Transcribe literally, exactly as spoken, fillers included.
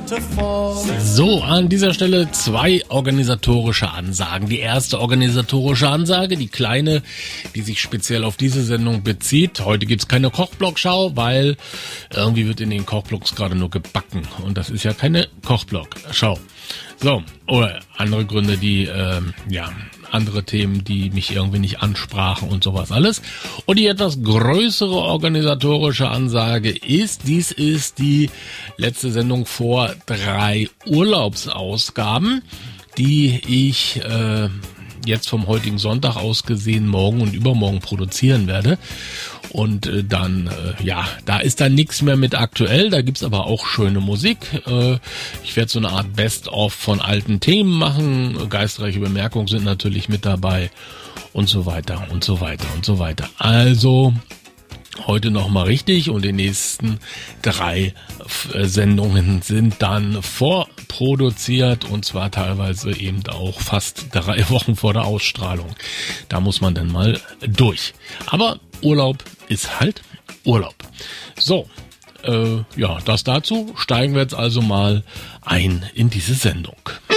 So, an dieser Stelle zwei organisatorische Ansagen. Die erste organisatorische Ansage, die kleine, die sich speziell auf diese Sendung bezieht. Heute gibt's keine Kochblockschau, weil irgendwie wird in den Kochblocks gerade nur gebacken. Und das ist ja keine Kochblockschau. So, oder andere Gründe, die, ähm, ja, andere Themen, die mich irgendwie nicht ansprachen und sowas alles. Und die etwas größere organisatorische Ansage ist, dies ist die letzte Sendung vor drei Urlaubsausgaben, die ich äh, jetzt vom heutigen Sonntag aus gesehen morgen und übermorgen produzieren werde. Und äh, dann, äh, ja, da ist dann nichts mehr mit aktuell, da gibt's aber auch schöne Musik. Äh, ich werde so eine Art Best-of von alten Themen machen, geistreiche Bemerkungen sind natürlich mit dabei und so weiter und so weiter und so weiter. Also heute nochmal richtig und die nächsten drei äh, Sendungen sind dann vorproduziert und zwar teilweise eben auch fast drei Wochen vor der Ausstrahlung. Da muss man dann mal durch. Aber Urlaub ist halt Urlaub. So, äh, ja, das dazu. Steigen wir jetzt also mal ein in diese Sendung.